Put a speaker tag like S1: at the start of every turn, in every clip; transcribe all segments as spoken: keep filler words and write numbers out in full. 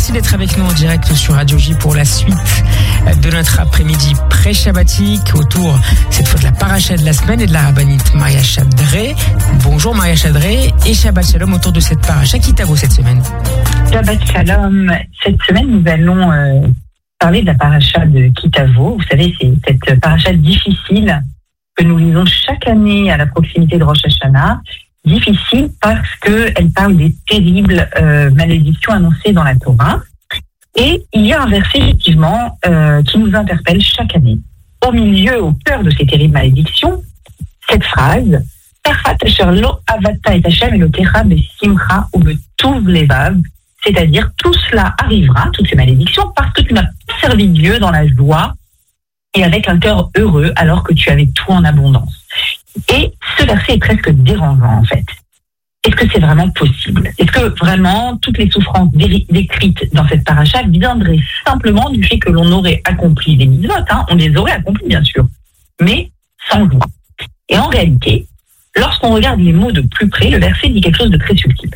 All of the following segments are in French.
S1: Merci d'être avec nous en direct sur Radio J pour la suite de notre après-midi pré-shabbatique autour, cette fois, de la paracha de la semaine et de la rabbinite Maria Chadré. Bonjour Maria Chadré et Shabbat Shalom autour de cette paracha. Qui t'avoue cette semaine?
S2: Shabbat Shalom. Cette semaine, nous allons euh, parler de la paracha de Kitavo. Vous savez, c'est cette paracha difficile que nous lisons chaque année à la proximité de Rosh Hashanah. Difficile parce qu'elle parle des terribles euh, malédictions annoncées dans la Torah. Et il y a un verset, effectivement, euh, qui nous interpelle chaque année. Au milieu, au cœur de ces terribles malédictions, cette phrase « Tachat asher lo avata et Hashem elokecha besimcha ou betuv levav », c'est-à-dire tout cela arrivera, toutes ces malédictions, parce que tu n'as pas servi Dieu dans la joie et avec un cœur heureux alors que tu avais tout en abondance. Et ce verset est presque dérangeant en fait. Est-ce que c'est vraiment possible? Est-ce que vraiment toutes les souffrances décrites dans cette paracha viendraient simplement du fait que l'on aurait accompli les mitzvot, hein? On les aurait accomplis bien sûr, mais sans joie. Et en réalité, lorsqu'on regarde les mots de plus près, le verset dit quelque chose de très subtil.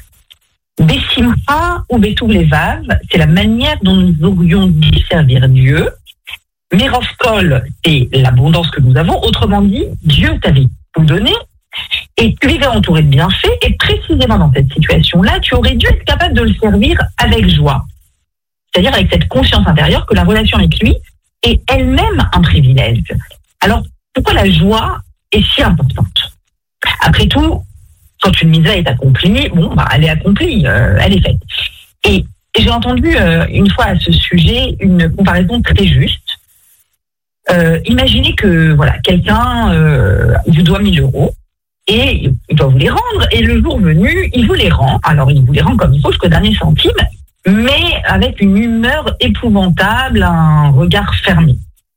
S2: Besimcha ou betuv levav, c'est la manière dont nous aurions dû servir Dieu. Merov kol, c'est l'abondance que nous avons. Autrement dit, Dieu t'avait tout donné et tu vivais entouré de bienfaits. Et précisément dans cette situation-là, tu aurais dû être capable de le servir avec joie. C'est-à-dire avec cette conscience intérieure que la relation avec lui est elle-même un privilège. Alors, pourquoi la joie est si importante? Après tout, quand une mitzvah est accomplie, bon, bah, elle est accomplie, euh, elle est faite. Et j'ai entendu euh, une fois à ce sujet une comparaison très juste. Euh, imaginez que voilà, quelqu'un euh, vous doit mille euros et il doit vous les rendre, et le jour venu, il vous les rend. Alors il vous les rend comme il faut jusqu'au dernier centime, mais avec une humeur épouvantable, un regard fermé.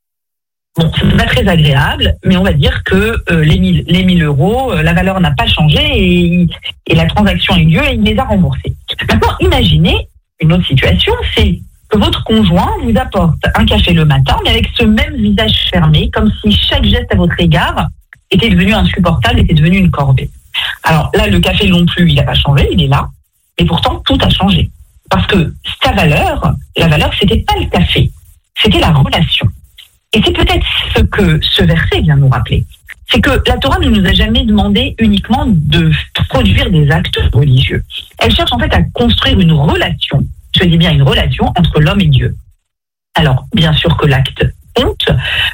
S2: Bon, c'est pas très agréable, mais on va dire que euh, les mille les mille euros, euh, la valeur n'a pas changé et, et la transaction a eu lieu et il les a remboursés. Maintenant, imaginez une autre situation, c'est que votre conjoint vous apporte un café le matin, mais avec ce même visage fermé, comme si chaque geste à votre égard était devenu insupportable, était devenu une corvée. Alors là, le café non plus, il n'a pas changé, il est là, mais pourtant tout a changé. Parce que sa valeur, la valeur, c'était pas le café, c'était la relation. Et c'est peut-être ce que ce verset vient nous rappeler. C'est que la Torah ne nous a jamais demandé uniquement de produire des actes religieux. Elle cherche en fait à construire une relation, je dis bien une relation entre l'homme et Dieu. Alors, bien sûr que l'acte compte,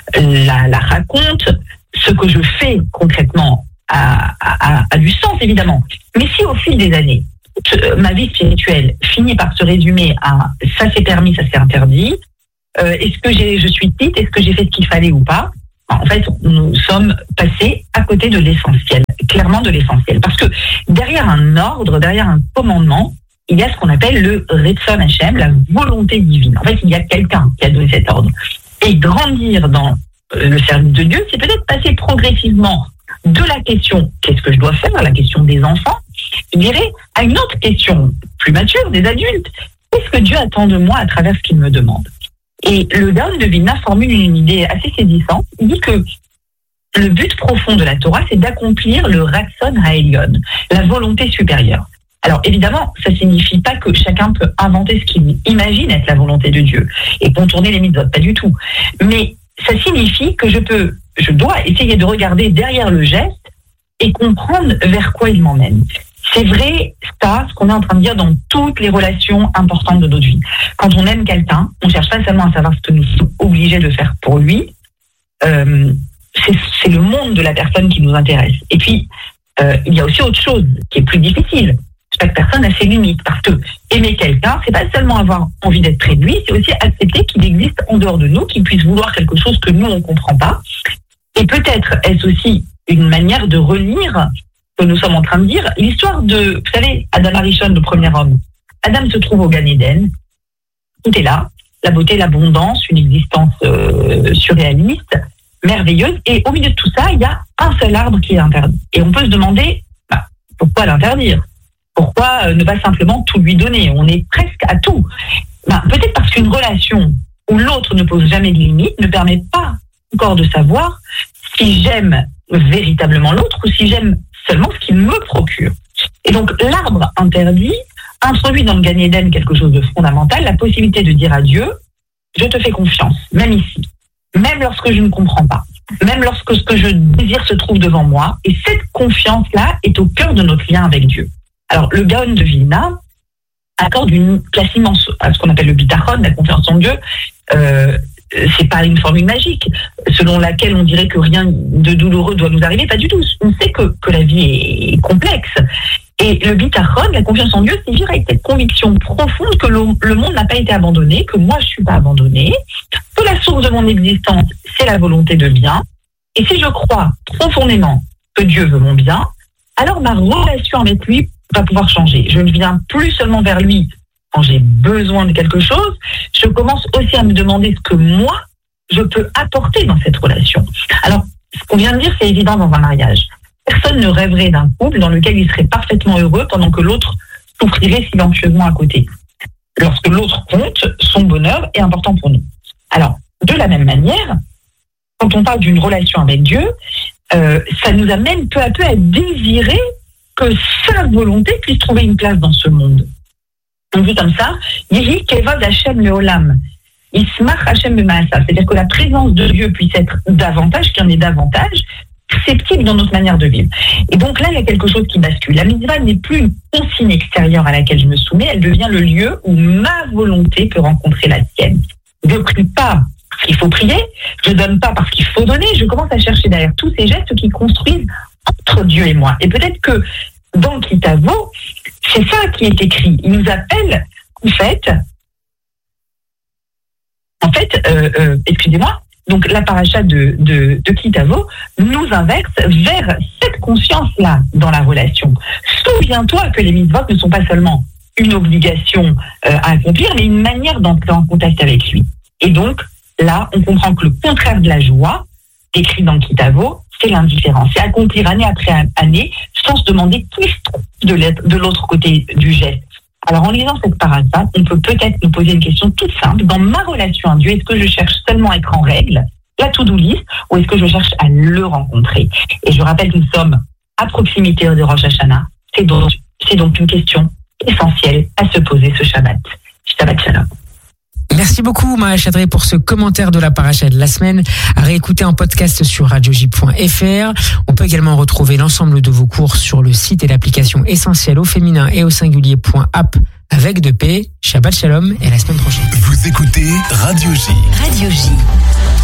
S2: la, la raconte, ce que je fais concrètement a, a, a du sens, évidemment. Mais si au fil des années, ma vie spirituelle finit par se résumer à « ça c'est permis, ça c'est interdit », euh, est-ce que j'ai, je suis petite, est-ce que j'ai fait ce qu'il fallait ou pas? En fait, nous sommes passés à côté de l'essentiel, clairement de l'essentiel. Parce que derrière un ordre, derrière un commandement, il y a ce qu'on appelle le Retzon Hashem, la volonté divine. En fait, il y a quelqu'un qui a donné cet ordre. Et grandir dans le service de Dieu, c'est peut-être passer progressivement de la question « qu'est-ce que je dois faire ?» à la question des enfants, je dirais, à une autre question plus mature, des adultes. Qu'est-ce que Dieu attend de moi à travers ce qu'il me demande? Et le Gaon de Vilna formule une idée assez saisissante. Il dit que le but profond de la Torah, c'est d'accomplir le Ratzon Ha'elyon, la volonté supérieure. Alors évidemment, ça signifie pas que chacun peut inventer ce qu'il imagine être la volonté de Dieu et contourner les mitzvot, pas du tout. Mais ça signifie que je peux, je dois essayer de regarder derrière le geste et comprendre vers quoi il m'emmène. C'est vrai, ça, ce qu'on est en train de dire dans toutes les relations importantes de notre vie. Quand on aime quelqu'un, on cherche pas seulement à savoir ce que nous sommes obligés de faire pour lui. Euh, c'est, c'est le monde de la personne qui nous intéresse. Et puis, euh, il y a aussi autre chose qui est plus difficile. Chaque personne a ses limites, parce que aimer quelqu'un, c'est pas seulement avoir envie d'être près de lui, c'est aussi accepter qu'il existe en dehors de nous, qu'il puisse vouloir quelque chose que nous, on comprend pas. Et peut-être est-ce aussi une manière de relire que nous sommes en train de dire l'histoire de, vous savez, Adam Arishon, le premier homme. Adam se trouve au Gan Eden, tout est là, la beauté, l'abondance, une existence euh, surréaliste, merveilleuse, et au milieu de tout ça, il y a un seul arbre qui est interdit. Et on peut se demander, bah, pourquoi l'interdire? Pourquoi euh, ne pas simplement tout lui donner? On est presque à tout. Bah, peut-être parce qu'une relation où l'autre ne pose jamais de limite ne permet pas encore de savoir si j'aime véritablement l'autre ou si j'aime seulement ce qu'il me procure. Et donc l'arbre interdit introduit dans le Gan Eden quelque chose de fondamental, la possibilité de dire à Dieu, je te fais confiance, même ici, même lorsque je ne comprends pas, même lorsque ce que je désire se trouve devant moi. Et cette confiance-là est au cœur de notre lien avec Dieu. Alors, le Gaon de Vilna accorde une place immense à ce qu'on appelle le bitachon, la confiance en Dieu. Euh, c'est pas une formule magique selon laquelle on dirait que rien de douloureux doit nous arriver, pas du tout. On sait que, que la vie est complexe. Et le bitachon, la confiance en Dieu, c'est vivre avec cette conviction profonde que le, le monde n'a pas été abandonné, que moi je suis pas abandonné, que la source de mon existence, c'est la volonté de bien. Et si je crois profondément que Dieu veut mon bien, alors ma relation avec lui va pouvoir changer. Je ne viens plus seulement vers lui quand j'ai besoin de quelque chose, je commence aussi à me demander ce que moi, je peux apporter dans cette relation. Alors, ce qu'on vient de dire, c'est évident dans un mariage. Personne ne rêverait d'un couple dans lequel il serait parfaitement heureux pendant que l'autre souffrirait silencieusement à côté. Lorsque l'autre compte, son bonheur est important pour nous. Alors, de la même manière, quand on parle d'une relation avec Dieu, euh, ça nous amène peu à peu à désirer que sa volonté puisse trouver une place dans ce monde. On dit comme ça, Yehi Kevod Hashem Leolam, Ismach Hashem B'Maasa, c'est-à-dire que la présence de Dieu puisse être davantage, qu'il y en ait davantage, perceptible dans notre manière de vivre. Et donc là, il y a quelque chose qui bascule. La mitzvah n'est plus une consigne extérieure à laquelle je me soumets, elle devient le lieu où ma volonté peut rencontrer la sienne. Je ne prie pas parce qu'il faut prier, je ne donne pas parce qu'il faut donner, je commence à chercher derrière tous ces gestes qui construisent entre Dieu et moi. Et peut-être que dans le Kitavo, c'est ça qui est écrit. Il nous appelle, en fait, en fait, euh, euh, excusez-moi, donc la paracha de, de, de Kitavo nous inverse vers cette conscience-là dans la relation. Souviens-toi que les mitzvot ne sont pas seulement une obligation euh, à accomplir, mais une manière d'entrer en contact avec lui. Et donc, là, on comprend que le contraire de la joie, écrit dans le Kitavo, c'est l'indifférence. C'est accomplir année après année sans se demander qui se trouve de, de l'autre côté du geste. Alors, en lisant cette paracha, on peut peut-être nous poser une question toute simple. Dans ma relation à Dieu, est-ce que je cherche seulement à être en règle, la to-do list, ou est-ce que je cherche à le rencontrer? Et je rappelle que nous sommes à proximité de Rosh Hashanah. C'est donc, c'est donc une question essentielle à se poser ce Shabbat. Shabbat Shalom.
S1: Merci beaucoup, Mariacha Drey, pour ce commentaire de la paracha de la semaine, à réécouter en podcast sur radio j point f r. On peut également retrouver l'ensemble de vos cours sur le site et l'application Essentiel au féminin et au singulier point app avec deux P. Shabbat Shalom et à la semaine prochaine.
S3: Vous écoutez Radio J.
S4: Radio J.